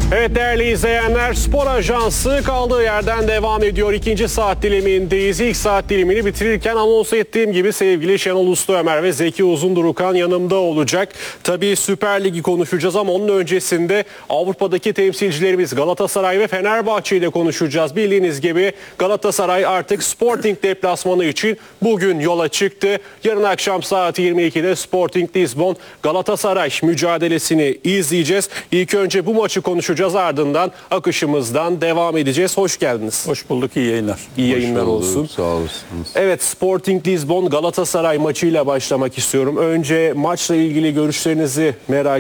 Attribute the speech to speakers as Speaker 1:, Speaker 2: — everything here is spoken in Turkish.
Speaker 1: Evet değerli izleyenler, Spor Ajansı kaldığı yerden devam ediyor. İkinci saat dilimindeyiz. İlk saat dilimini bitirirken anons ettiğim gibi sevgili Şenol Ustuömer ve Zeki Uzundurukan yanımda olacak. Tabii Süper Lig'i konuşacağız ama onun öncesinde Avrupa'daki temsilcilerimiz Galatasaray ve Fenerbahçe ile konuşacağız. Bildiğiniz gibi Galatasaray artık Sporting deplasmanı için bugün yola çıktı. Yarın akşam saat 22'de Sporting Lisbon Galatasaray mücadelesini izleyeceğiz. İlk önce bu maçı konuşacağız. Ardından akışımızdan devam edeceğiz. Hoş geldiniz.
Speaker 2: Hoş bulduk, iyi yayınlar.
Speaker 1: İyi yayınlar olsun.
Speaker 3: Sağ olasınız.
Speaker 1: Evet, Sporting Lisbon Galatasaray maçıyla başlamak istiyorum. Önce maçla ilgili görüşlerinizi merak